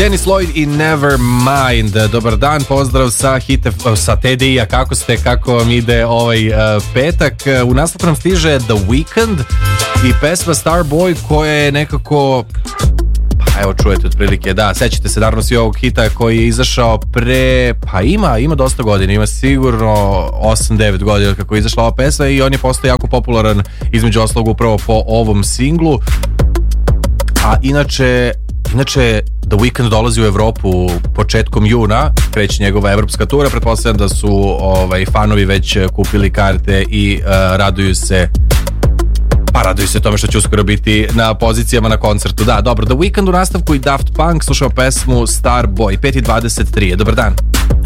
Dennis Lloyd i Nevermind. Dobar dan, pozdrav sa sa TDI-a. Kako ste, kako vam ide ovaj petak? U nastavku nam stiže The Weeknd i pesma Starboy koja je nekako... Evo čujete otprilike, da, sećate se naravno svi ovog hita koji je izašao pre, pa ima dosta godina, ima sigurno 8-9 godina kako je izašla ova pesma i on je postao jako popularan između ostalog upravo po ovom singlu. A inače The Weeknd dolazi u Evropu početkom juna, kreće njegova evropska tura, pretpostavljam da su fanovi već kupili karte i raduju se tome što će uskoro biti na pozicijama na koncertu. Da, dobro, The Weeknd u nastavku i Daft Punk, slušamo pesmu Starboy, 5:23. Dobar dan.